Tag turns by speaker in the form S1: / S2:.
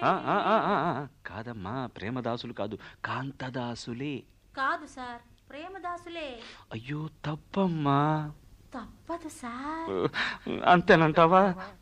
S1: కాదమ్మా, ప్రేమదాసులు కాదు, కాంతదాసులే.
S2: కాదు సార్, ప్రేమదాసులే.
S1: అయ్యో తప్పమ్మా.
S2: తప్పదు సార్.
S1: అంతేనంటావా?